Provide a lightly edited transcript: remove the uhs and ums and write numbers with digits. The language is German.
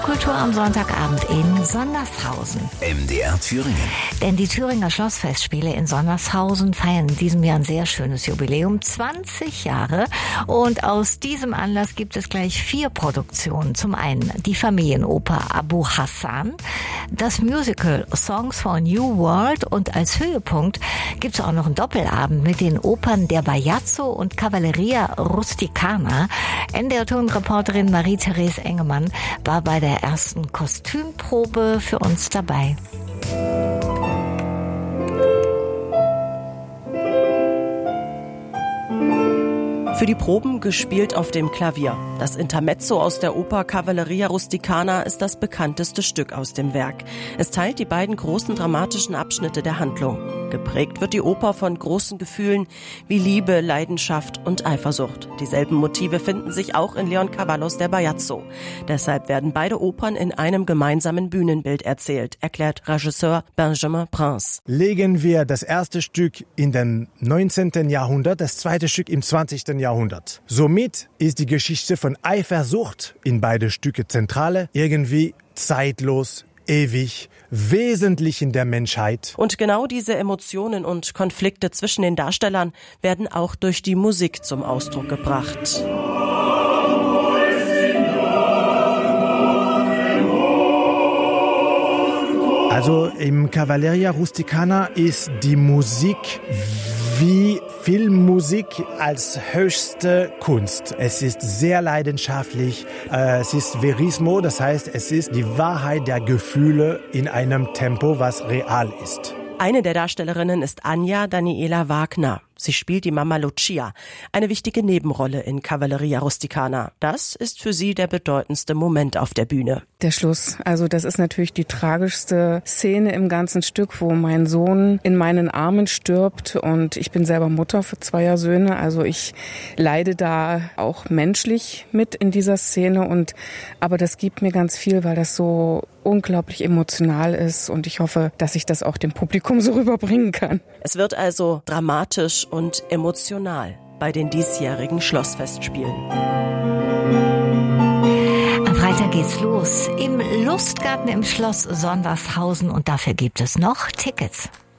Kultur am Sonntagabend in Sondershausen. MDR Thüringen. Denn die Thüringer Schlossfestspiele in Sondershausen feiern in diesem Jahr ein sehr schönes Jubiläum, 20 Jahre. Und aus diesem Anlass gibt es gleich 4 Produktionen. Zum einen die Familienoper Abu Hassan, das Musical Songs for a New World und als Höhepunkt gibt es auch noch einen Doppelabend mit den Opern Der Bajazzo und Cavalleria Rusticana. NDR-Tonreporterin Marie-Therese Engemann war bei der ersten Kostümprobe für uns dabei. Für die Proben gespielt auf dem Klavier. Das Intermezzo aus der Oper Cavalleria Rusticana ist das bekannteste Stück aus dem Werk. Es teilt die beiden großen dramatischen Abschnitte der Handlung. Geprägt wird die Oper von großen Gefühlen wie Liebe, Leidenschaft und Eifersucht. Dieselben Motive finden sich auch in Leoncavallos Der Bajazzo. Deshalb werden beide Opern in einem gemeinsamen Bühnenbild erzählt, erklärt Regisseur Benjamin Prince. Legen wir das erste Stück in den 19. Jahrhundert, das zweite Stück im 20. Jahrhundert. Somit ist die Geschichte von Eifersucht in beide Stücke zentrale, irgendwie zeitlos, ewig, wesentlich in der Menschheit. Und genau diese Emotionen und Konflikte zwischen den Darstellern werden auch durch die Musik zum Ausdruck gebracht. Also im Cavalleria Rusticana ist die Musik wie Filmmusik als höchste Kunst. Es ist sehr leidenschaftlich, es ist Verismo, das heißt, es ist die Wahrheit der Gefühle in einem Tempo, was real ist. Eine der Darstellerinnen ist Anja Daniela Wagner. Sie spielt die Mama Lucia, eine wichtige Nebenrolle in Cavalleria Rusticana. Das ist für sie der bedeutendste Moment auf der Bühne. Der Schluss. Also das ist natürlich die tragischste Szene im ganzen Stück, wo mein Sohn in meinen Armen stirbt und ich bin selber Mutter für 2 Söhne. Also ich leide da auch menschlich mit in dieser Szene aber das gibt mir ganz viel, weil das so unglaublich emotional ist und ich hoffe, dass ich das auch dem Publikum so rüberbringen kann. Es wird also dramatisch und emotional bei den diesjährigen Schlossfestspielen. Am Freitag geht's los im Lustgarten im Schloss Sondershausen und dafür gibt es noch Tickets.